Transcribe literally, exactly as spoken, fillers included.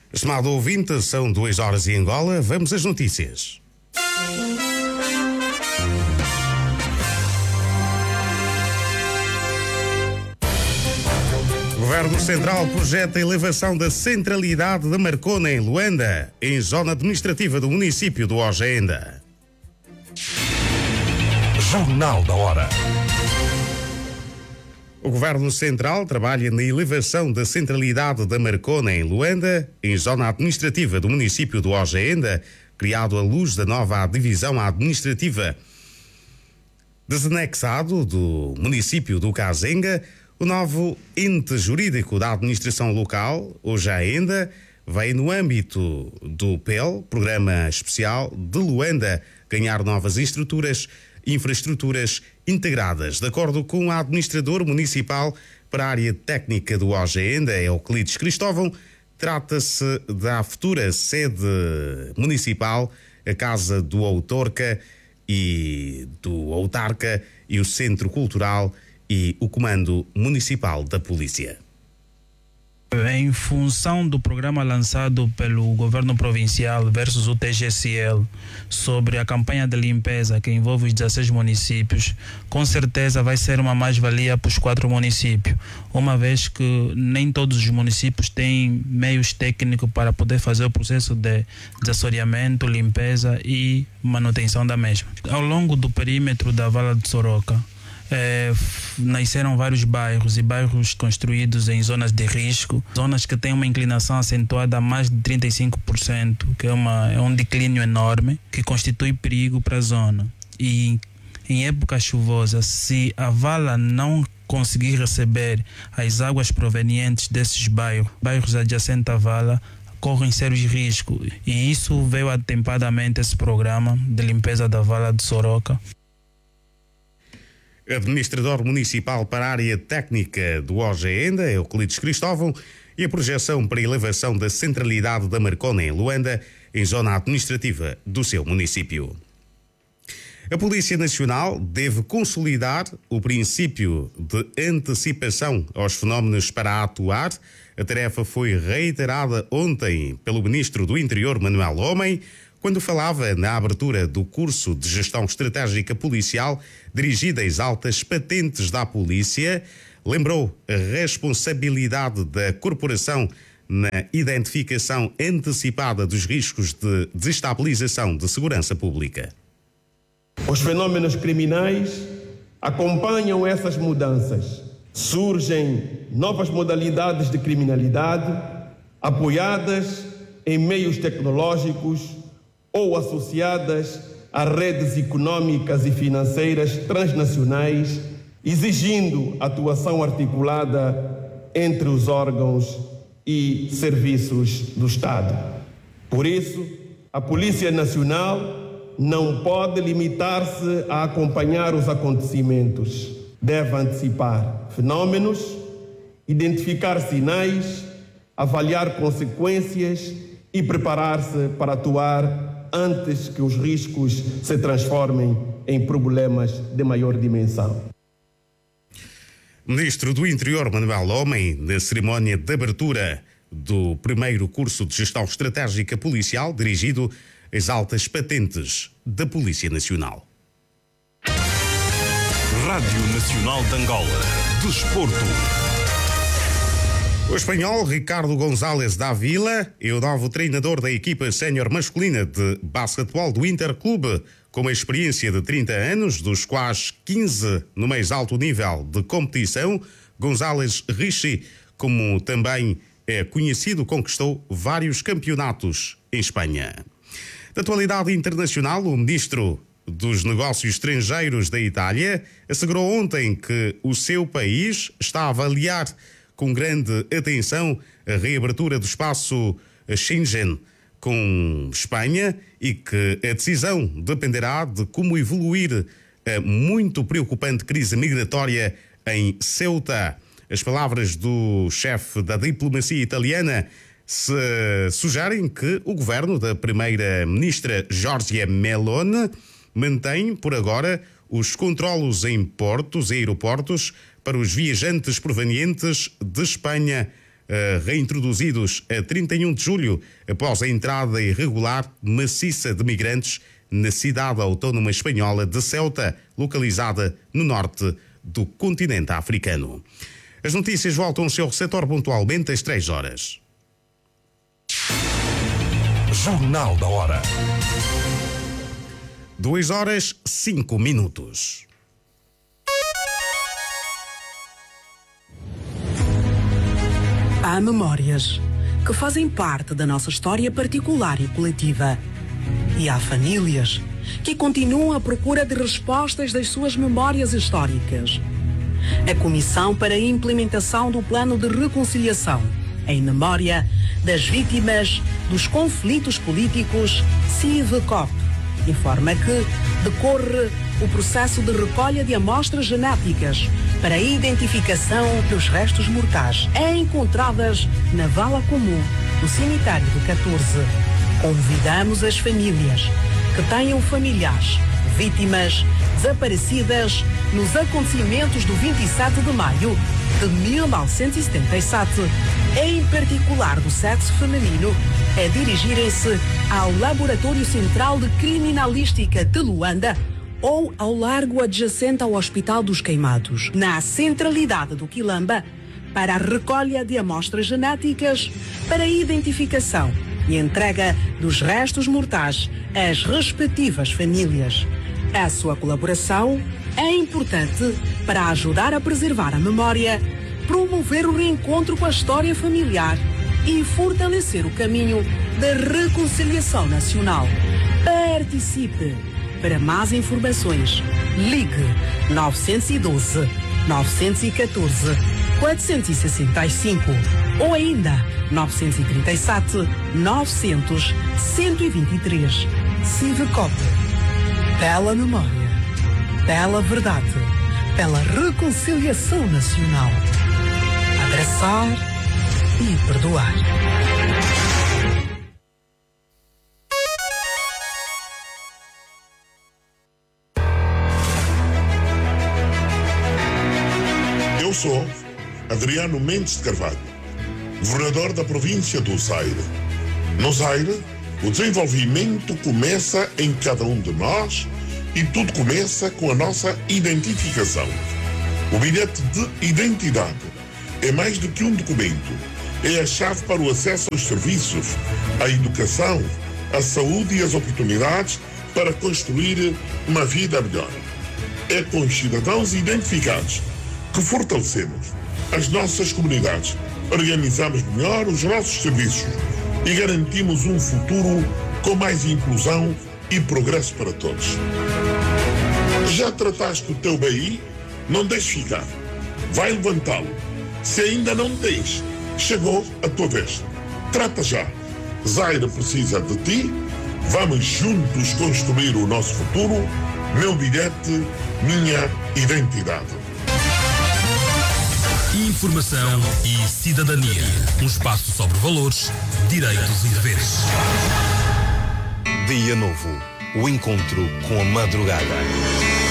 Estimado ouvinte, são duas horas em Angola. Vamos às notícias. O Governo Central projeta a elevação da centralidade da Marcona em Luanda, em zona administrativa do município do Ojenda. Jornal da Hora. O Governo Central trabalha na elevação da centralidade da Marcona em Luanda, em zona administrativa do município do Ojenda, criado à luz da nova divisão administrativa. Desanexado do município do Kazenga, o novo ente jurídico da administração local, hoje ainda, vai no âmbito do P E L, Programa Especial de Luanda, ganhar novas estruturas, infraestruturas integradas. De acordo com o administrador municipal para a área técnica do Ojenda, Euclides Cristóvão, trata-se da futura sede municipal, a Casa do Autorca e do Autarca e o Centro Cultural e o Comando Municipal da Polícia. Em função do programa lançado pelo Governo Provincial versus o T G C L sobre a campanha de limpeza que envolve os dezesseis municípios, com certeza vai ser uma mais-valia para os quatro municípios, uma vez que nem todos os municípios têm meios técnicos para poder fazer o processo de desassoreamento, limpeza e manutenção da mesma. Ao longo do perímetro da Vala de Soroca, É, nasceram vários bairros e bairros construídos em zonas de risco, zonas que têm uma inclinação acentuada a mais de trinta e cinco por cento, que é, uma, é um declínio enorme que constitui perigo para a zona. E em época chuvosa, se a vala não conseguir receber as águas provenientes desses bairros, bairros adjacentes à vala, correm sérios riscos. E isso veio atempadamente esse programa de limpeza da Vala de Soroca. Administrador municipal para a área técnica do Ojenda, Euclides Cristóvão, e a projeção para a elevação da centralidade da Marcona em Luanda, em zona administrativa do seu município. A Polícia Nacional deve consolidar o princípio de antecipação aos fenómenos para atuar. A tarefa foi reiterada ontem pelo Ministro do Interior, Manuel Homem, quando falava na abertura do curso de Gestão Estratégica Policial dirigido às altas patentes da Polícia, lembrou a responsabilidade da corporação na identificação antecipada dos riscos de desestabilização de segurança pública. Os fenômenos criminais acompanham essas mudanças. Surgem novas modalidades de criminalidade apoiadas em meios tecnológicos ou associadas a redes econômicas e financeiras transnacionais, exigindo atuação articulada entre os órgãos e serviços do Estado. Por isso, a Polícia Nacional não pode limitar-se a acompanhar os acontecimentos. Deve antecipar fenômenos, identificar sinais, avaliar consequências e preparar-se para atuar antes que os riscos se transformem em problemas de maior dimensão. Ministro do Interior, Manuel Homem, na cerimónia de abertura do primeiro curso de Gestão Estratégica Policial dirigido às altas patentes da Polícia Nacional. Rádio Nacional de Angola. Desporto. O espanhol Ricardo González da Vila é o novo treinador da equipa sénior masculina de basquetebol do Interclube, com uma experiência de trinta anos, dos quais quinze no mais alto nível de competição. González Ricci, como também é conhecido, conquistou vários campeonatos em Espanha. Da atualidade internacional, o ministro dos Negócios Estrangeiros da Itália assegurou ontem que o seu país está a avaliar com grande atenção a reabertura do espaço Schengen com Espanha e que a decisão dependerá de como evoluir a muito preocupante crise migratória em Ceuta. As palavras do chefe da diplomacia italiana se sugerem que o governo da primeira-ministra Giorgia Meloni mantém, por agora, os controlos em portos e aeroportos para os viajantes provenientes de Espanha uh, reintroduzidos a trinta e um de julho, após a entrada irregular maciça de migrantes na cidade autónoma espanhola de Ceuta, localizada no norte do continente africano. As notícias voltam ao seu receptor pontualmente às três horas. Jornal da Hora. duas horas, cinco minutos. Há memórias que fazem parte da nossa história particular e coletiva. E há famílias que continuam à procura de respostas das suas memórias históricas. A Comissão para a Implementação do Plano de Reconciliação em memória das vítimas dos conflitos políticos, CIVCOP, informa que decorre o processo de recolha de amostras genéticas para a identificação dos restos mortais encontradas na vala comum do cemitério do catorze. Convidamos as famílias que tenham familiares, vítimas desaparecidas nos acontecimentos do vinte e sete de maio de mil novecentos e setenta e sete, em particular do sexo feminino, a dirigirem-se ao Laboratório Central de Criminalística de Luanda ou ao largo adjacente ao Hospital dos Queimados, na centralidade do Quilamba, para a recolha de amostras genéticas para a identificação e entrega dos restos mortais às respectivas famílias. A sua colaboração é importante para ajudar a preservar a memória, promover o reencontro com a história familiar e fortalecer o caminho da reconciliação nacional. Participe! Para mais informações, ligue nove um dois, nove um quatro, quatro seis cinco ou ainda nove três sete, nove zero zero, um dois três. CIVCOP. Pela memória, pela verdade, pela reconciliação nacional. Abraçar e perdoar. Eu sou Adriano Mendes de Carvalho, governador da província do Zaire. No Zaire, o desenvolvimento começa em cada um de nós e tudo começa com a nossa identificação. O bilhete de identidade é mais do que um documento. É a chave para o acesso aos serviços, à educação, à saúde e às oportunidades para construir uma vida melhor. É com os cidadãos identificados que fortalecemos as nossas comunidades, organizamos melhor os nossos serviços e garantimos um futuro com mais inclusão e progresso para todos. Já trataste o teu B I? Não deixes ficar. Vai levantá-lo. Se ainda não tens, chegou a tua vez. Trata já. Zaire precisa de ti. Vamos juntos construir o nosso futuro. Meu bilhete, minha identidade. Informação e cidadania. Um espaço sobre valores, direitos e deveres. Dia Novo. O encontro com a madrugada.